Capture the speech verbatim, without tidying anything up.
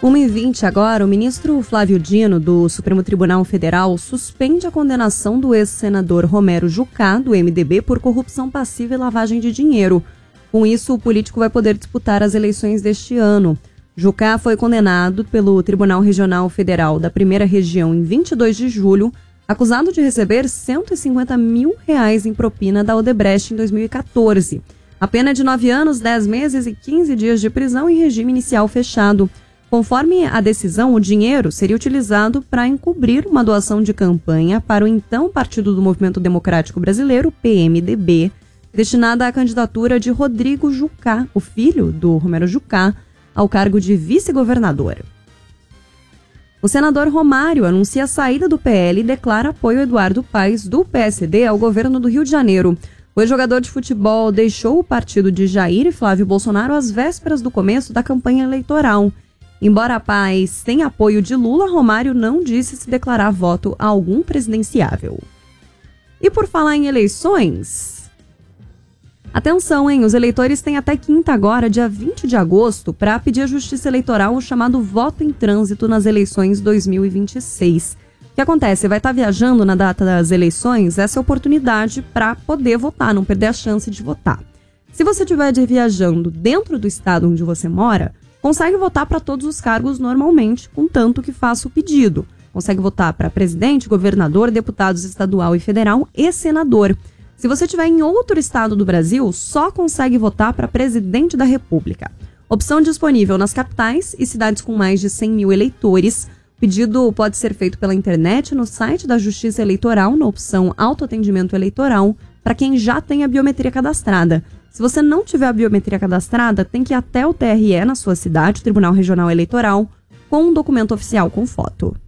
uma e vinte agora, o ministro Flávio Dino, do Supremo Tribunal Federal, suspende a condenação do ex-senador Romero Jucá, do M D B, por corrupção passiva e lavagem de dinheiro. Com isso, o político vai poder disputar as eleições deste ano. Jucá foi condenado pelo Tribunal Regional Federal da Primeira Região em vinte e dois de julho, acusado de receber cento e cinquenta mil reais em propina da Odebrecht em dois mil e catorze. A pena é de nove anos, dez meses e quinze dias de prisão em regime inicial fechado. Conforme a decisão, o dinheiro seria utilizado para encobrir uma doação de campanha para o então Partido do Movimento Democrático Brasileiro, P M D B, destinada à candidatura de Rodrigo Jucá, o filho do Romero Jucá, ao cargo de vice-governador. O senador Romário anuncia a saída do P L e declara apoio a Eduardo Paes, do P S D, ao governo do Rio de Janeiro. O ex-jogador de futebol deixou o partido de Jair e Flávio Bolsonaro às vésperas do começo da campanha eleitoral. Embora Paes tenha apoio de Lula, Romário não disse se declarar voto a algum presidenciável. E por falar em eleições... Atenção, hein? Os eleitores têm até quinta agora, dia vinte de agosto, para pedir à Justiça Eleitoral o chamado voto em trânsito nas eleições dois mil e vinte e seis. O que acontece? Vai estar viajando na data das eleições, essa é a oportunidade para poder votar, não perder a chance de votar. Se você estiver viajando dentro do estado onde você mora, consegue votar para todos os cargos normalmente, contanto que faça o pedido. Consegue votar para presidente, governador, deputados estadual e federal e senador. Se você estiver em outro estado do Brasil, só consegue votar para presidente da República. Opção disponível nas capitais e cidades com mais de cem mil eleitores. O pedido pode ser feito pela internet no site da Justiça Eleitoral, na opção Autoatendimento Eleitoral, para quem já tem a biometria cadastrada. Se você não tiver a biometria cadastrada, tem que ir até o T R E na sua cidade, Tribunal Regional Eleitoral, com um documento oficial com foto.